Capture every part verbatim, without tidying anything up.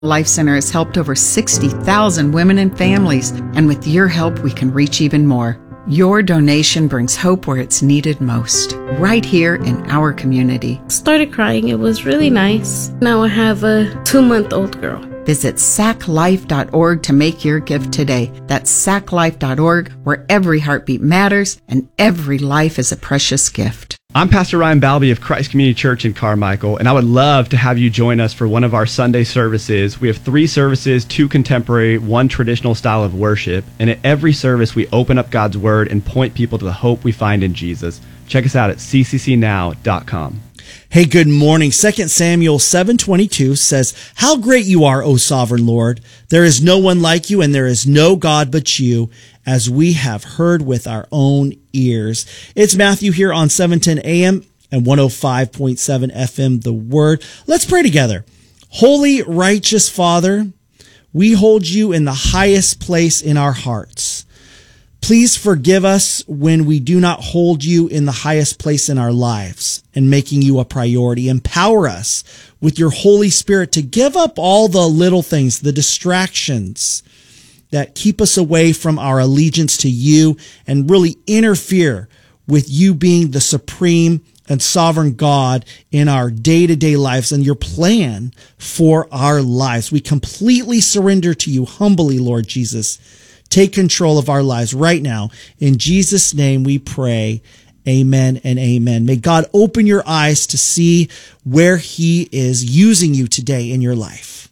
Life Center has helped over sixty thousand women and families, and with your help, we can reach even more. Your donation brings hope where it's needed most, right here in our community. Started crying. It was really nice. Now I have a two-month-old girl. Visit sac life dot org to make your gift today. That's sac life dot org, where every heartbeat matters and every life is a precious gift. I'm Pastor Ryan Balby of Christ Community Church in Carmichael, and I would love to have you join us for one of our Sunday services. We have three services, two contemporary, one traditional style of worship, and at every service we open up God's Word and point people to the hope we find in Jesus. Check us out at c c c now dot com. Hey, good morning. Second Samuel seven twenty-two says, "How great you are, O sovereign Lord! There is no one like you, and there is no God but you, as we have heard with our own ears." It's Matthew here on seven ten A M and one oh five point seven F M, The Word. Let's pray together. Holy, righteous Father, we hold you in the highest place in our hearts. Please forgive us when we do not hold you in the highest place in our lives and making you a priority. Empower us with your Holy Spirit to give up all the little things, the distractions that keep us away from our allegiance to you and really interfere with you being the supreme and sovereign God in our day-to-day lives and your plan for our lives. We completely surrender to you humbly, Lord Jesus. Take control of our lives right now. In Jesus' name we pray. Amen and amen. May God open your eyes to see where he is using you today in your life.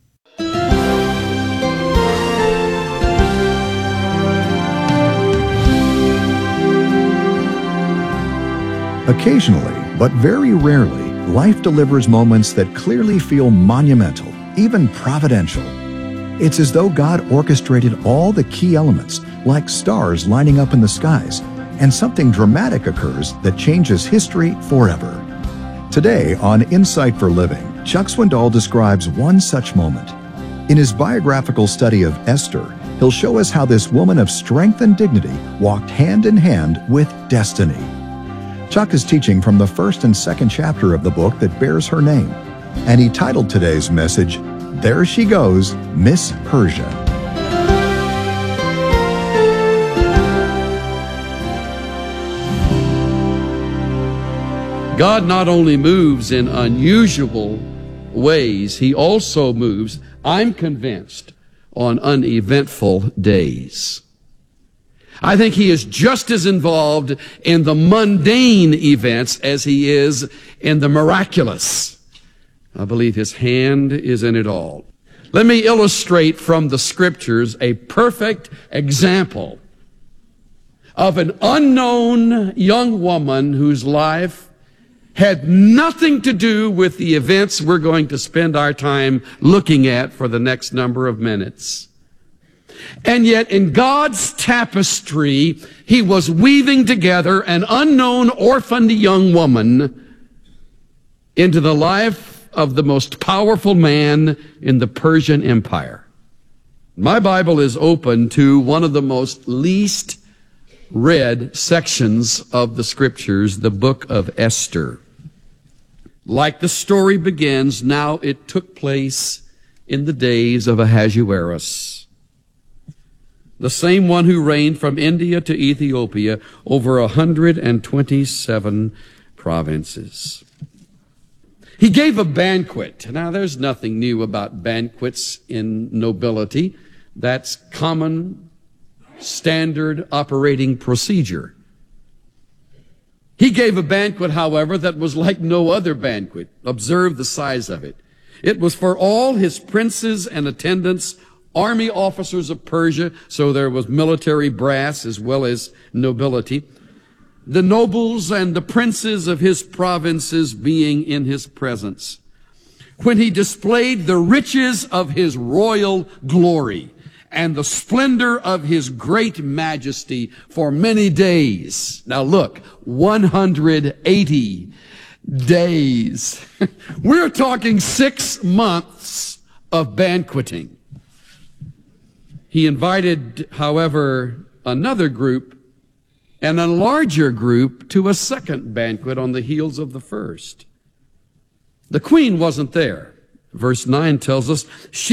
Occasionally, but very rarely, life delivers moments that clearly feel monumental, even providential. It's as though God orchestrated all the key elements, like stars lining up in the skies, and something dramatic occurs that changes history forever. Today on Insight for Living, Chuck Swindoll describes one such moment. In his biographical study of Esther, he'll show us how this woman of strength and dignity walked hand in hand with destiny. Chuck is teaching from the first and second chapter of the book that bears her name, and he titled today's message, "There She Goes, Miss Persia." God not only moves in unusual ways, he also moves, I'm convinced, on uneventful days. I think he is just as involved in the mundane events as he is in the miraculous. I believe his hand is in it all. Let me illustrate from the scriptures a perfect example of an unknown young woman whose life had nothing to do with the events we're going to spend our time looking at for the next number of minutes. And yet in God's tapestry, he was weaving together an unknown orphaned young woman into the life of the most powerful man in the Persian Empire. My Bible is open to one of the most least read sections of the scriptures, the book of Esther. Like the story begins, now it took place in the days of Ahasuerus, the same one who reigned from India to Ethiopia over one hundred twenty-seven provinces. He gave a banquet. Now, there's nothing new about banquets in nobility. That's common, standard operating procedure. He gave a banquet, however, that was like no other banquet. Observe the size of it. It was for all his princes and attendants, army officers of Persia, so there was military brass as well as nobility. The nobles and the princes of his provinces being in his presence, when he displayed the riches of his royal glory and the splendor of his great majesty for many days. Now look, one hundred eighty days. We're talking six months of banqueting. He invited, however, another group and a larger group to a second banquet on the heels of the first. The queen wasn't there. Verse nine tells us, she